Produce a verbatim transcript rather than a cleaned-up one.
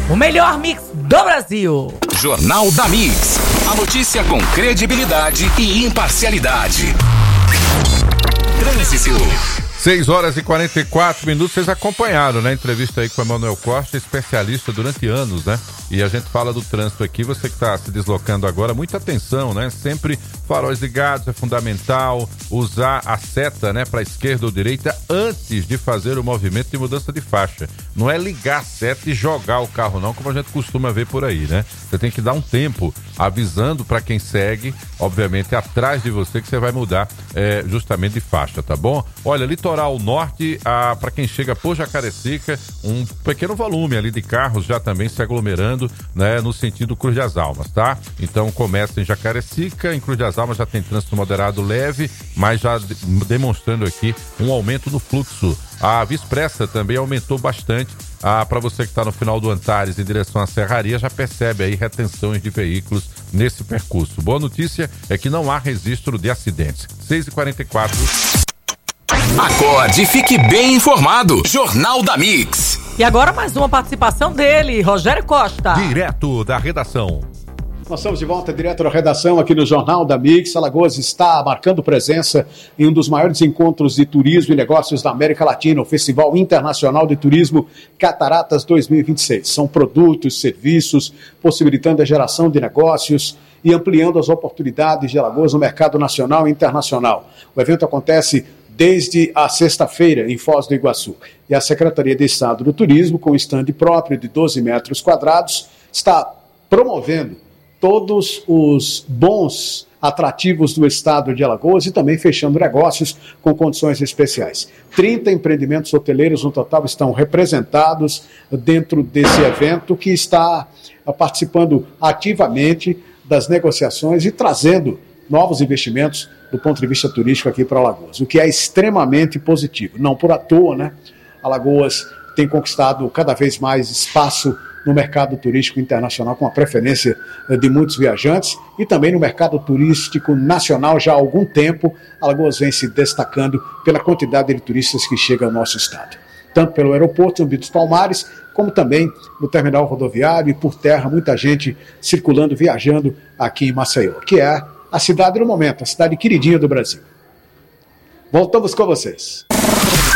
O melhor mix do Brasil. Jornal da Mix. A notícia com credibilidade e imparcialidade. Trânsito. seis horas e quarenta e quatro minutos, vocês acompanharam, né? Entrevista aí com o Emanuel Costa, especialista durante anos, né? E a gente fala do trânsito aqui, você que está se deslocando agora, muita atenção, né? Sempre faróis ligados, é fundamental usar a seta, né, para esquerda ou direita antes de fazer o movimento de mudança de faixa. Não é ligar a seta e jogar o carro não, como a gente costuma ver por aí, né? Você tem que dar um tempo avisando para quem segue, obviamente, atrás de você, que você vai mudar é, justamente de faixa, tá bom? Olha, litoral norte, ah, para quem chega por Jacarezica, um pequeno volume ali de carros já também se aglomerando, né, no sentido Cruz das Almas, tá? Então começa em Jacarezica, em Cruz das Almas já tem trânsito moderado leve, mas já de- demonstrando aqui um aumento no fluxo. A Via Expressa também aumentou bastante. Ah, para você que está no final do Antares em direção à Serraria, já percebe aí retenções de veículos nesse percurso. Boa notícia é que não há registro de acidentes. seis e quarenta e quatro. Acorde e fique bem informado. Jornal da Mix. E agora mais uma participação dele, Rogério Costa. Direto da redação. Nós estamos de volta direto da redação aqui no Jornal da Mix. Alagoas está marcando presença em um dos maiores encontros de turismo e negócios da América Latina, o Festival Internacional de Turismo Cataratas dois mil e vinte e seis. São produtos, serviços, possibilitando a geração de negócios e ampliando as oportunidades de Alagoas no mercado nacional e internacional. O evento acontece desde a sexta-feira em Foz do Iguaçu. E a Secretaria de Estado do Turismo, com um estande próprio de doze metros quadrados, está promovendo todos os bons atrativos do estado de Alagoas e também fechando negócios com condições especiais. trinta empreendimentos hoteleiros no total estão representados dentro desse evento, que está participando ativamente das negociações e trazendo novos investimentos do ponto de vista turístico aqui para Alagoas, o que é extremamente positivo. Não por à toa, né? Alagoas tem conquistado cada vez mais espaço no mercado turístico internacional, com a preferência de muitos viajantes, e também no mercado turístico nacional já há algum tempo. Alagoas vem se destacando pela quantidade de turistas que chegam ao nosso estado, tanto pelo aeroporto Zumbi dos Palmares, como também no terminal rodoviário e por terra, muita gente circulando, viajando aqui em Maceió, que é a cidade do momento, a cidade queridinha do Brasil. Voltamos com vocês.